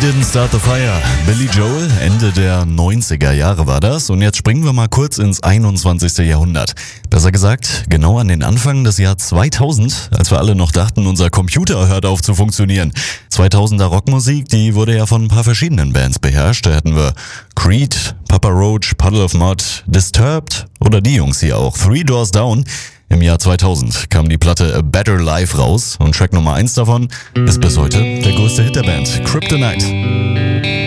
Didn't Start the Fire. Billy Joel, Ende der 90er Jahre war das. Und jetzt springen wir mal kurz ins 21. Jahrhundert. Besser gesagt, genau an den Anfang des Jahr 2000, als wir alle noch dachten, unser Computer hört auf zu funktionieren. 2000er Rockmusik, die wurde ja von ein paar verschiedenen Bands beherrscht. Da hätten wir Creed, Papa Roach, Puddle of Mud, Disturbed oder die Jungs hier auch, Three Doors Down. Im Jahr 2000 kam die Platte A Better Life raus und Track Nummer 1 davon ist bis heute der größte Hit der Band, Kryptonite.